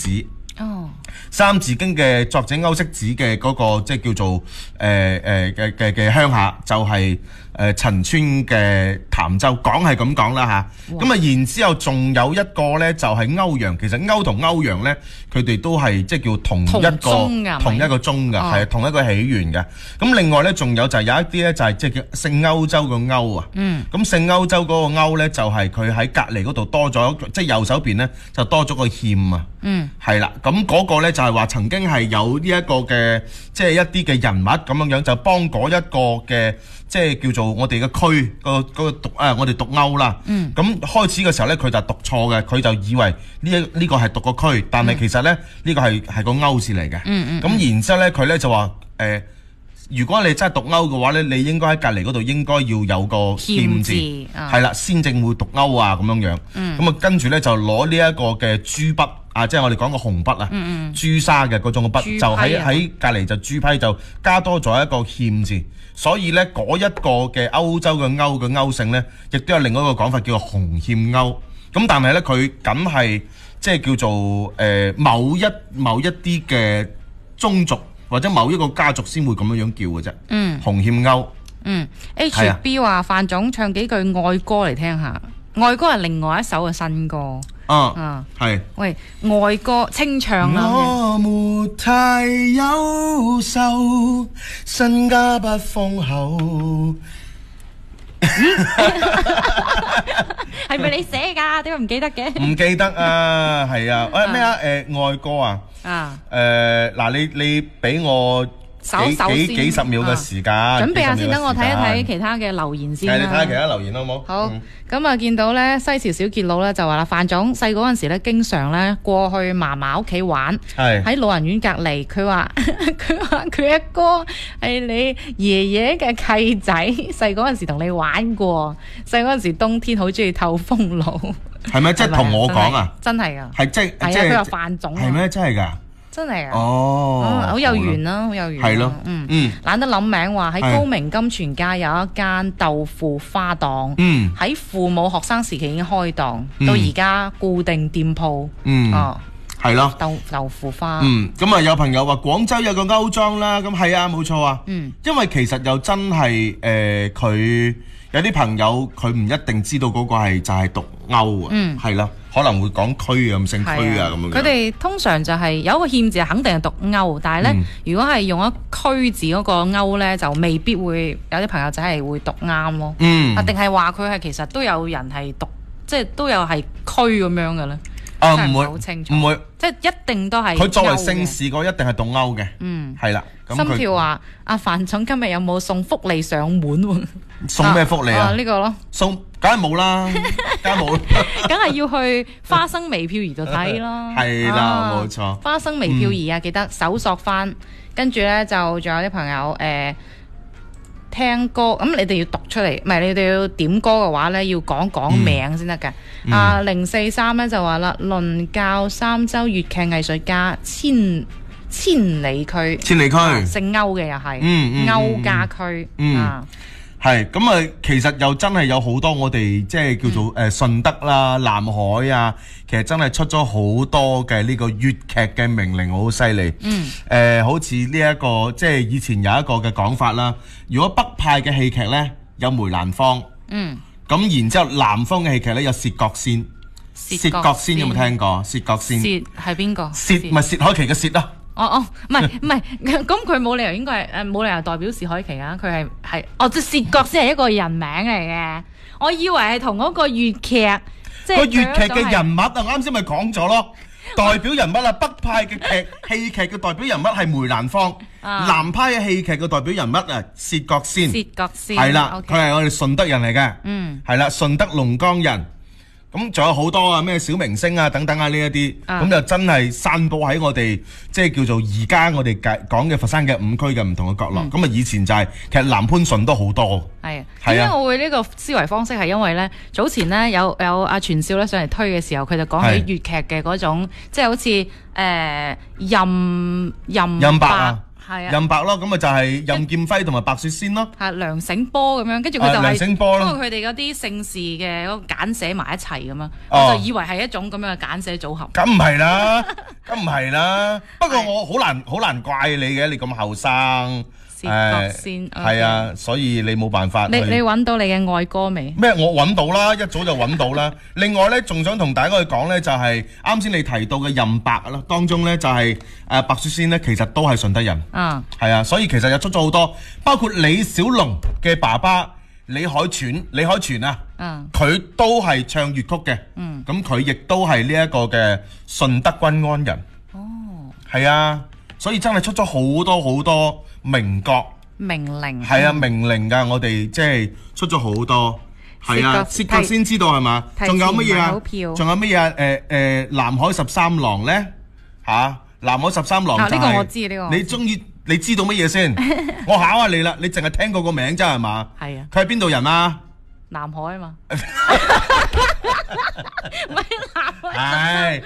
子。三字經嘅作者歐釋子嘅嗰個即係叫做嘅鄉下就係陳村嘅潭州，講係咁講啦嚇。咁啊然之後仲有一個咧就係歐陽，其實歐同歐陽咧佢哋都係即係叫同一個宗㗎，係同一個起源嘅。咁另外咧仲有就係有一啲咧就係即係叫姓歐洲嘅歐啊。咁姓歐洲嗰個歐咧就係佢喺隔離嗰度多咗，即係右手邊咧就多咗個欠啊。係啦，咁嗰個咧就係話曾經係有呢一個嘅即係一啲嘅人物咁樣就幫嗰一個嘅即係叫做我哋嘅區個讀我哋讀歐啦。咁開始嘅時候咧佢就讀錯嘅，佢就以為呢個係讀個區，但係其實咧呢個係個歐字嚟嘅。咁然之後咧佢咧就話如果你真係讀歐嘅話咧，你應該喺隔離嗰度應該要有個欠字，係啦，先正會讀歐啊咁樣。咁啊跟住咧就攞呢一個嘅朱筆啊，即係我哋講個紅筆啊，朱砂嘅嗰種筆，就喺隔離就朱批就加多咗一個欠字，所以咧嗰一個嘅歐洲嘅歐姓咧，亦都有另外一個講法叫做紅欠歐。咁但係咧佢僅係即係叫做某一啲嘅宗族或者某一個家族先會咁樣叫嘅啫。紅欠歐。 HB 話范總唱幾句愛歌嚟聽下，愛歌係另外一首嘅新歌。 係。 喂，愛歌清唱啦。 我沒太優秀，身家不豐厚。 係咪你寫㗎？點解唔記得嘅？ 唔記得啊，係啊。咩啊？愛歌啊。嗱，你俾我幾十秒嘅時間， 準備下先，等我睇一睇其他嘅留言先啦。 你睇下其他留言好冇？ 好，咁啊見到咧西樵小傑佬咧就話啦，范總細個嗰陣時咧經常咧過去嫲嫲屋企玩，喺老人院隔離，佢話佢阿哥係你爺爺嘅契仔，細個嗰陣時同你玩過，細個嗰陣時冬天好中意透風爐。係咪即係同我講啊？真係㗎。係即係佢話范總係咩？真係㗎？真係啊！好有緣啦，好有緣。係咯，懶得諗名話喺高明金泉街有一間豆腐花檔，喺父母學生時期已經開檔，到而家固定店鋪。係咯，豆腐花。咁啊有朋友話廣州有個歐莊啦，咁係啊，冇錯啊。因為其實又真係佢有啲朋友佢唔一定知道嗰個係就係讀歐啊，係啦。可能會講區啊，咁姓區啊咁樣。佢哋通常就係有一個欠字，肯定係讀歐，但係咧，如果係用一區字嗰個歐咧，就未必會有啲朋友仔係會讀啱咯。啊，定係話佢係其實都有人係讀，即係都有係區咁樣嘅咧。唔會，好清楚，唔會，即係一定都係。佢作為姓氏個一定係讀歐嘅。係啦。心跳話：阿范總今日有冇送福利上門喎？送咩福利啊？呢個咯，送梗係冇啦，梗係冇，梗係要去花生微漂兒度睇啦。係啦，冇錯。花生微漂兒啊，記得搜索翻，跟住咧就仲有啲朋友聽歌，咁你哋要讀出嚟，唔係你哋要點歌嘅話咧，要講名先得嘅。043咧就話啦，倫教三州粵劇藝術家千里區，姓歐嘅又係，歐家區係咁啊！其實又真係有好多我哋即係叫做順德啦、南海啊，其實真係出咗好多嘅呢個粵劇嘅名伶，好犀利。好似呢一個即係以前有一個嘅講法啦。如果北派嘅戲劇呢，有梅蘭芳，咁然之後南方嘅戲劇呢，有薛覺先。薛覺先有冇聽過？薛覺先薛係邊個？薛咪薛凱琪嘅薛啦。唔係，咁佢冇理由應該係冇理由代表薛凱琪啊！佢係即係薛覺先係一個人名嚟嘅。我以為係同嗰個粵劇，即係個粵劇嘅人物啊！啱先咪講咗咯，代表人物啊，北派嘅戲劇嘅代表人物係梅蘭芳，南派嘅戲劇嘅代表人物啊，薛覺先。薛覺先係啦，佢係我哋順德人嚟嘅，係啦，順德龍崗人。咁仲有好多啊，咩小明星啊等等啊呢一啲，咁就真係散佈喺我哋即係叫做而家我哋講嘅佛山嘅5區嘅唔同嘅角落。咁啊以前就係其實南番順都好多。係啊，點解我會呢個思維方式係因為咧早前咧有阿傳少咧上嚟推嘅時候，佢就講起粵劇嘅嗰種，即係好似任伯係啊， 任白咯，咁咪就係任劍輝同埋白雪仙咯， 係梁醒波咁樣，跟住佢就梁醒波咯， 因為佢哋嗰啲姓氏嘅嗰個簡寫埋一齊咁樣，我就以為係一種咁樣嘅簡寫組合。 咁唔係啦，咁唔係啦。不過我好難怪你嘅，你咁後生。 薛覺先係啊，所以你冇辦法。 你揾到你嘅愛歌未？ 咩？我揾到啦，一早就揾到啦。另外咧，仲想同大家去講咧，就係啱先你提到嘅任白啦，當中咧就係白雪仙咧，其實都係順德人。係啊，所以其實又出咗好多，包括李小龍嘅爸爸李海泉啊，佢都係唱粵曲嘅。咁佢亦都係呢一個嘅順德均安人。係啊，所以真係出咗好多名角名伶。係啊，名伶㗎，我哋即係出咗好多。係啊，薛覺先知道係嘛？仲有乜嘢啊？仲有乜嘢啊？南海13郎咧嚇，南海13郎就係呢個我知，呢個你知道乜嘢先？我考下你啦，你淨係聽過個名啫係嘛？係啊。佢係邊度人啊？ 南海啊嘛。唔係南海。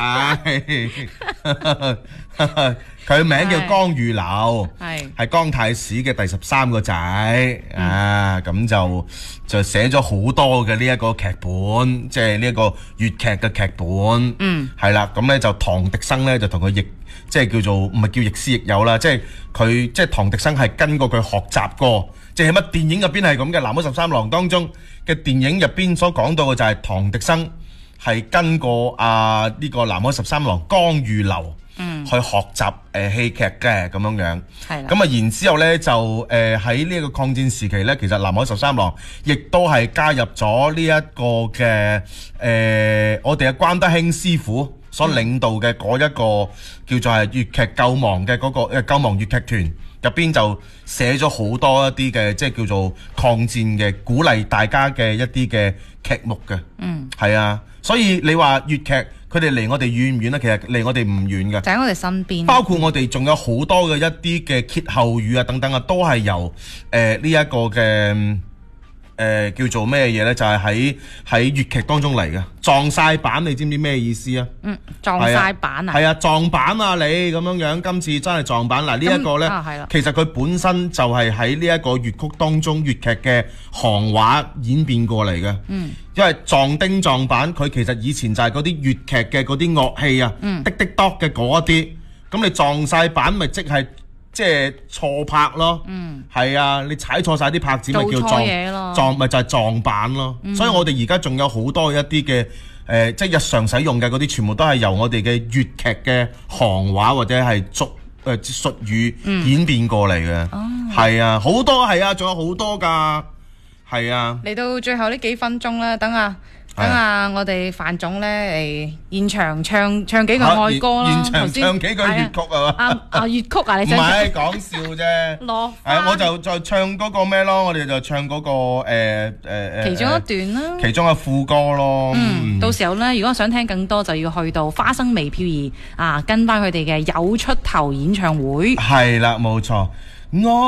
係。佢名叫江玉樓，係江太史嘅第13個仔啊，咁就寫咗好多嘅呢一個劇本，即係呢一個粵劇嘅劇本，係啦，咁咧就唐迪生咧就同佢即係叫做唔係叫亦師亦友啦，即係佢即係唐迪生係跟過佢學習過，即係乜電影入邊係咁嘅，《南海13郎》當中嘅電影入邊所講到嘅就係唐迪生係跟過呢個《南海13郎》江玉樓。去學習戲劇嘅咁樣樣，咁啊然之後咧就喺呢一個抗戰時期咧，其實南海13郎亦都係加入咗呢一個嘅我哋嘅關德興師傅所領導嘅嗰一個叫做係粵劇救亡嘅嗰個救亡粵劇團入邊，就寫咗好多一啲嘅即係叫做抗戰嘅鼓勵大家嘅一啲嘅劇目嘅，係啊，所以你話粵劇佢哋離我哋遠唔遠咧？其實離我哋唔遠嘅， 就喺我哋身邊。包括我哋仲有好多嘅一啲嘅歇後語啊等等啊，都係由呢一個嘅叫做咩嘢咧？就係喺粵劇當中嚟嘅。撞晒板，你知唔知咩意思啊？ 撞晒板啊！ 係啊，撞板啊！你咁樣樣，今次真係撞板嗱！呢一個咧，其實佢本身就係喺呢一個粵曲當中粵劇嘅行話演變過嚟嘅。因為撞釘撞板，佢其實以前就係嗰啲粵劇嘅嗰啲樂器啊，滴滴多嘅嗰一啲，咁你撞晒板咪即係錯拍咯。係啊，你踩錯晒啲拍子咪叫撞咪就係撞板咯。所以我哋而家仲有好多一啲嘅即係日常使用嘅嗰啲，全部都係由我哋嘅粵劇嘅行話或者係術語演變過嚟嘅。係啊，好多係啊，仲有好多㗎。係啊， 嚟到最後呢幾分鐘啦，等我哋范總咧嚟現場唱幾句愛歌啦。 現場唱幾句粵曲係嘛？ 粵曲啊，你想？ 唔係講笑啫。我就再唱嗰個咩咯？我哋就唱嗰個其中一段啦， 其中嘅副歌咯。 到時候咧，如果想聽更多，就要去到花生微飄兒跟翻佢哋嘅有出頭演唱會。 係啦，冇錯。